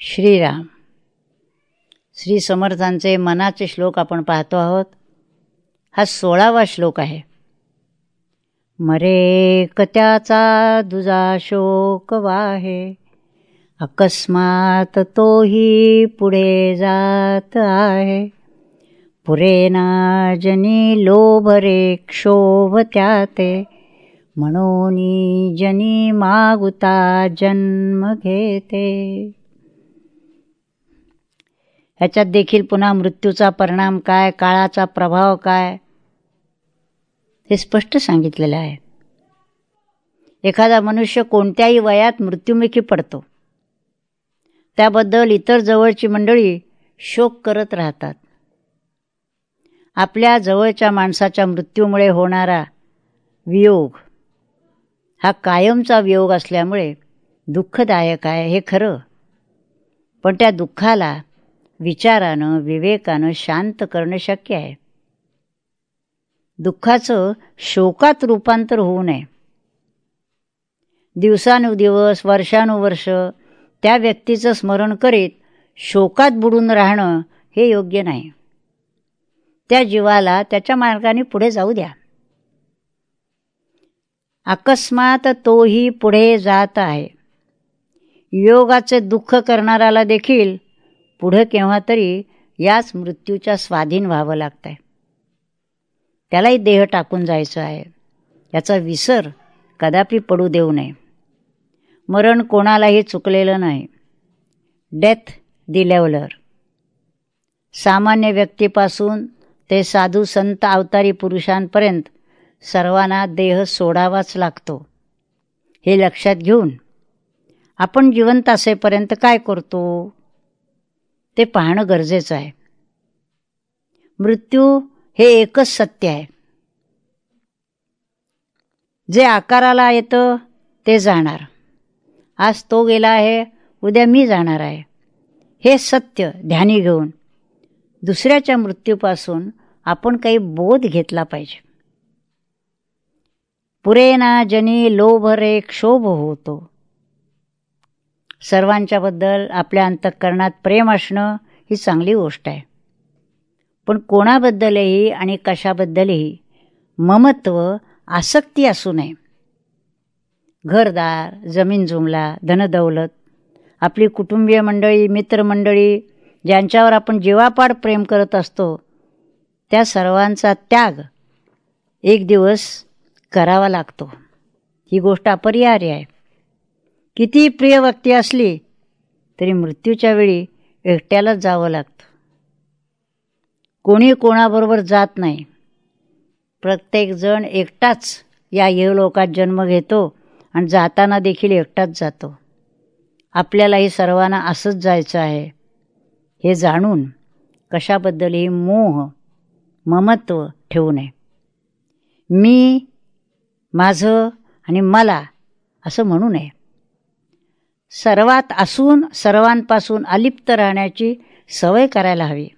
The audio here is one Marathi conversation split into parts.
श्रीराम. श्री समर्थांचे मनाचे श्लोक आपण पाहतो आहोत. हा 16वा श्लोक आहे. मरे कत्याचा दुजा शोक वाहे, अकस्मात तोही पुढे जात आहे. पुरेना जनी लोभ रे क्षोभ त्याते, म्हणून जनी मागुता जन्म घेते. ह्याच्यात देखील पुन्हा मृत्यूचा परिणाम काय, काळाचा प्रभाव काय, हे स्पष्ट सांगितलेलं आहे. एखादा मनुष्य कोणत्याही वयात मृत्युमुखी पडतो, त्याबद्दल इतर जवळची मंडळी शोक करत राहतात. आपल्या जवळच्या माणसाच्या मृत्यूमुळे होणारा वियोग हा कायमचा वियोग असल्यामुळे दुःखदायक आहे, हे खरं. पण त्या दुःखाला विचारानं, विवेकानं शांत करणं शक्य आहे. दुःखाचं शोकात रूपांतर होऊ नये. दिवसानुदिवस, वर्षानुवर्ष त्या व्यक्तीचं स्मरण करीत शोकात बुडून राहणं हे योग्य नाही. त्या जीवाला त्याच्या मार्गाने पुढे जाऊ द्या. अकस्मात तोही पुढे जात आहे. योगाचे दुःख करणाऱ्याला देखील पुढे केव्हा तरी याच मृत्यूच्या स्वाधीन व्हावं लागतंय. त्यालाही देह टाकून जायचं आहे. याचा विसर कदापि पडू देऊ नये. मरण कोणालाही चुकलेलं नाही. डेथ दी लेव्हलर. सामान्य व्यक्तीपासून ते साधू संत अवतारी पुरुषांपर्यंत सर्वांना देह सोडावाच लागतो. हे लक्षात घेऊन आपण जिवंत असेपर्यंत काय करतो ते पाहणं गरजेचं आहे. मृत्यू हे एकच सत्य आहे. जे आकाराला येतं ते जाणार. आज तो गेला आहे, उद्या मी जाणार आहे. हे सत्य ध्यानी घेऊन दुसऱ्याच्या मृत्यूपासून आपण काही बोध घेतला पाहिजे. पुरेना जनी लोभ रे क्षोभ होतो. सर्वांच्याबद्दल आपल्या अंतःकरणात प्रेम असणं ही चांगली गोष्ट आहे. पण कोणाबद्दलही आणि कशाबद्दलही ममत्व, आसक्ती असू नये. घरदार, जमीन जुमला, धनदौलत, आपली कुटुंबीय मंडळी, मित्रमंडळी ज्यांच्यावर आपण जीवापाड प्रेम करत असतो, त्या सर्वांचा त्याग एक दिवस करावा लागतो. ही गोष्ट अपरिहार्य आहे. किती प्रिय व्यक्ती असली तरी मृत्यूच्या वेळी एकट्यालाच जावं लागतं. कोणी कोणाबरोबर जात नाही. प्रत्येकजण एकटाच या इहलोकात जन्म घेतो आणि जाताना देखील एकटाच जातो. आपल्यालाही सर्वांना असंच जायचं आहे हे जाणून कशाबद्दलही मोह, ममत्व ठेवू नये. मी, माझं आणि मला असं म्हणू नये. सर्वात असून सर्वांपासून अलिप्त राहण्याची सवय करायला हवी.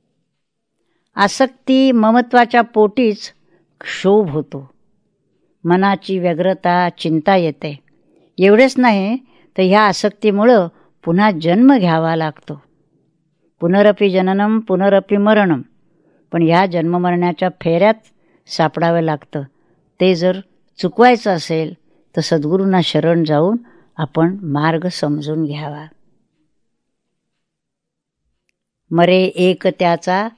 आसक्ती, ममत्वाच्या पोटीच क्षोभ होतो. मनाची व्यग्रता, चिंता येते. एवढेच नाही तर ह्या आसक्तीमुळं पुन्हा जन्म घ्यावा लागतो. पुनरपि जननम पुनरपि मरणम. पण ह्या जन्ममरणाच्या फेऱ्यात सापडावं लागतं. ते जर चुकवायचं असेल तर सद्गुरूंना शरण जाऊन आपण मार्ग समजून घ्यावा. मरे एक त्याचा